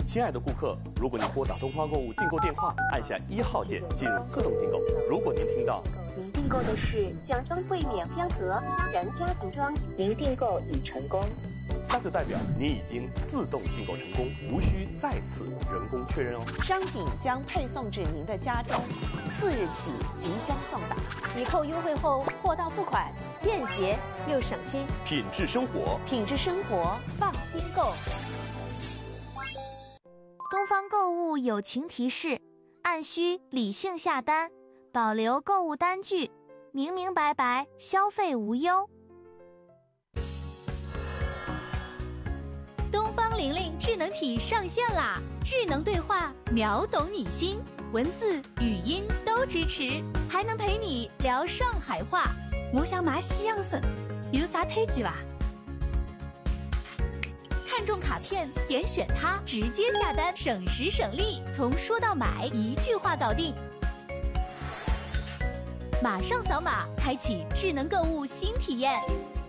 亲爱的顾客，如果您拨打东方购物订购电话，按下1号键进入自动订购。如果您听到您订购的是奖装柜免标盒私人家庭装，您订购已成功， 那就代表您已经自动订购成功，无需再次人工确认哦。 商品将配送至您的家中，4日起即将送达。 抵扣优惠后，货到付款，便捷又省心。 品质生活， 品质生活，放心购。 东方购物友情提示：按需理性下单，保留购物单据，明明白白，消费无忧。 东方玲玲智能体上线啦！智能对话，秒懂你心，文字、语音都支持，还能陪你聊上海话。我想买西洋参，有啥推荐吧？看中卡片，点选它，直接下单，省时省力，从说到买一句话搞定。马上扫码，开启智能购物新体验。